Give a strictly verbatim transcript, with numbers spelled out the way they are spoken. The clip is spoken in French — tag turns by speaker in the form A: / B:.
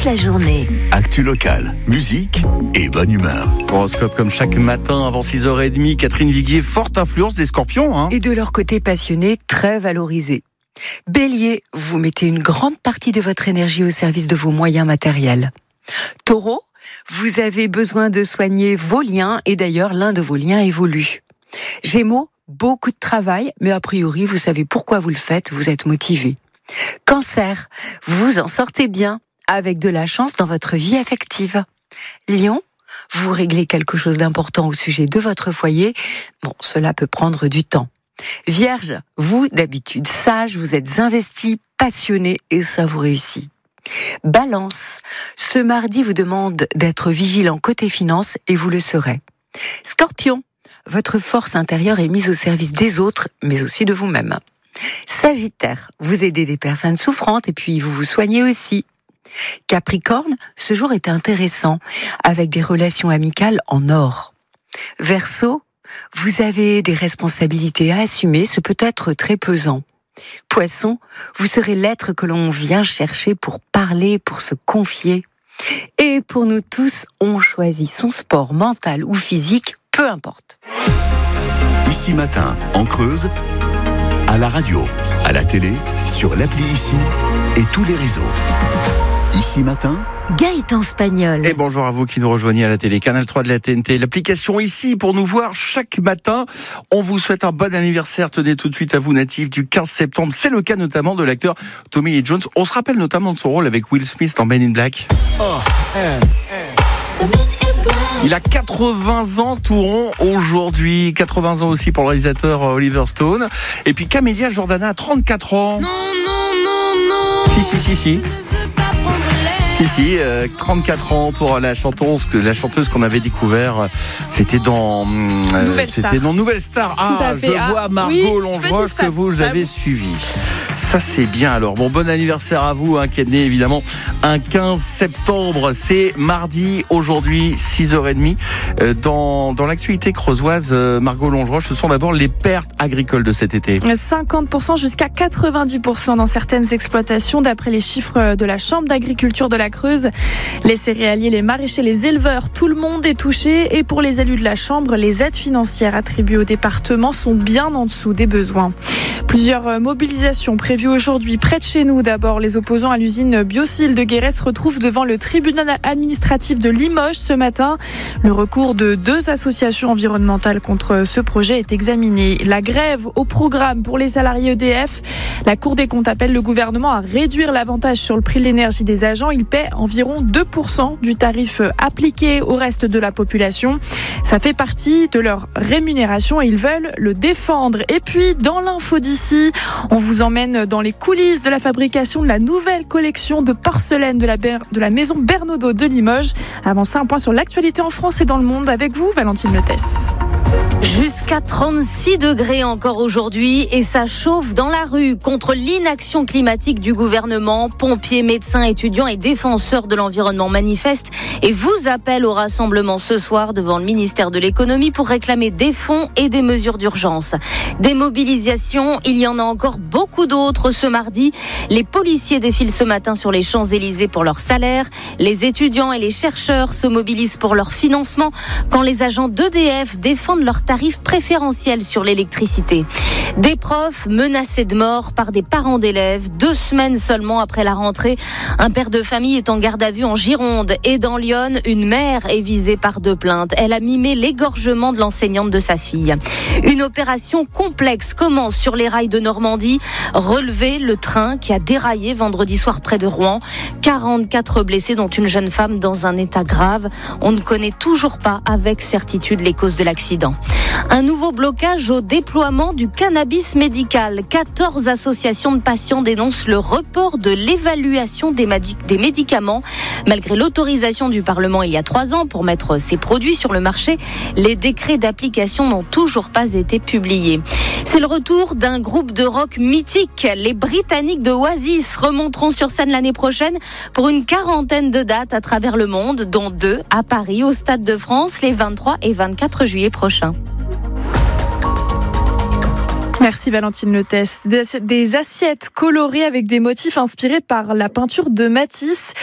A: la journée.
B: Actu locale, musique et bonne humeur.
C: Horoscope comme chaque matin avant six heures trente, Catherine Viguier, forte influence des Scorpions. Hein.
D: Et de leur côté passionné, très valorisé. Bélier, vous mettez une grande partie de votre énergie au service de vos moyens matériels. Taureau, vous avez besoin de soigner vos liens et d'ailleurs l'un de vos liens évolue. Gémeaux, beaucoup de travail, mais a priori vous savez pourquoi vous le faites, vous êtes motivé. Cancer, vous vous en sortez bien, avec de la chance dans votre vie affective. Lion, vous réglez quelque chose d'important au sujet de votre foyer. Bon, cela peut prendre du temps. Vierge, vous, d'habitude sage, vous êtes investi, passionné et ça vous réussit. Balance, ce mardi vous demande d'être vigilant côté finance et vous le serez. Scorpion, votre force intérieure est mise au service des autres, mais aussi de vous-même. Sagittaire, vous aidez des personnes souffrantes et puis vous vous soignez aussi. Capricorne, ce jour est intéressant, avec des relations amicales en or. Verseau, vous avez des responsabilités à assumer, ce peut être très pesant. Poisson, vous serez l'être que l'on vient chercher pour parler, pour se confier. Et pour nous tous, on choisit son sport mental ou physique, peu importe.
B: Ici Matin, en Creuse, à la radio, à la télé, sur l'appli Ici et tous les réseaux. Ici Matin,
A: Gaëtan Spagnol.
C: Et bonjour à vous qui nous rejoignez à la télé, Canal trois de la T N T, l'application Ici pour nous voir chaque matin. On vous souhaite un bon anniversaire, tenez tout de suite à vous, natif du quinze septembre. C'est le cas notamment de l'acteur Tommy Lee Jones. On se rappelle notamment de son rôle avec Will Smith dans Men in Black. Oh, hey, hey. Il a quatre-vingts ans tout rond aujourd'hui, quatre-vingts ans aussi pour le réalisateur Oliver Stone. Et puis Camélia Jordana a trente-quatre ans. Non, non, non, non. Si, si, si, si. Si, si, euh, trente-quatre ans pour la chanteuse, la chanteuse qu'on avait découvert, c'était dans, euh, c'était dans Nouvelle Star. Ah, je ah, vois Margot oui, Longeroche que vous avez ah, suivi. Ça, c'est bien alors. Bon, bon anniversaire à vous, hein, qui est né évidemment un quinze septembre. C'est mardi, aujourd'hui, six heures trente. Euh, dans, dans l'actualité creusoise, euh, Margot Longeroche, ce sont d'abord les pertes agricoles de cet été.
E: cinquante pour cent jusqu'à quatre-vingt-dix pour cent dans certaines exploitations, d'après les chiffres de la Chambre d'agriculture de la Creuse. Les céréaliers, les maraîchers, les éleveurs, tout le monde est touché. Et pour les élus de la Chambre, les aides financières attribuées au département sont bien en dessous des besoins. Plusieurs mobilisations prévues aujourd'hui près de chez nous. D'abord, les opposants à l'usine Biocil de Guéret se retrouvent devant le tribunal administratif de Limoges ce matin. Le recours de deux associations environnementales contre ce projet est examiné. La grève au programme pour les salariés E D F. La Cour des comptes appelle le gouvernement à réduire l'avantage sur le prix de l'énergie des agents. Ils paient environ deux pour cent du tarif appliqué au reste de la population. Ça fait partie de leur rémunération et ils veulent le défendre. Et puis, dans l'info d'ici, on vous emmène dans les coulisses de la fabrication de la nouvelle collection de porcelaine de la, Ber- de la maison Bernaudot de Limoges. Avant ça, un point sur l'actualité en France et dans le monde avec vous, Valentine Letès.
F: Jusqu'à trente-six degrés encore aujourd'hui et ça chauffe dans la rue contre l'inaction climatique du gouvernement. Pompiers, médecins, étudiants et défenseurs de l'environnement manifestent et vous appellent au rassemblement ce soir devant le ministère de l'économie pour réclamer des fonds et des mesures d'urgence. Des mobilisations, il y en a encore beaucoup d'autres ce mardi. Les policiers défilent ce matin sur les Champs-Élysées pour leur salaire. Les étudiants et les chercheurs se mobilisent pour leur financement quand les agents d'E D F défendent leurs tarifs préférentiels sur l'électricité. Des profs menacés de mort par des parents d'élèves. Deux semaines seulement après la rentrée, un père de famille est en garde à vue en Gironde. Et dans l'Yonne, une mère est visée par deux plaintes. Elle a mimé l'égorgement de l'enseignante de sa fille. Une opération complexe commence sur les rails de Normandie. Relever le train qui a déraillé vendredi soir près de Rouen. quarante-quatre blessés, dont une jeune femme dans un état grave. On ne connaît toujours pas avec certitude les causes de l'accident. Un nouveau blocage au déploiement du cannabis médical. quatorze associations de patients dénoncent le report de l'évaluation des, madi- des médicaments. Malgré l'autorisation du Parlement il y a trois ans pour mettre ces produits sur le marché, les décrets d'application n'ont toujours pas été publiés. C'est le retour d'un groupe de rock mythique. Les Britanniques de Oasis remonteront sur scène l'année prochaine pour une quarantaine de dates à travers le monde, dont deux à Paris, au Stade de France, les vingt-trois et vingt-quatre juillet prochains.
E: Merci Valentine Letès. Des assiettes colorées avec des motifs inspirés par la peinture de Matisse.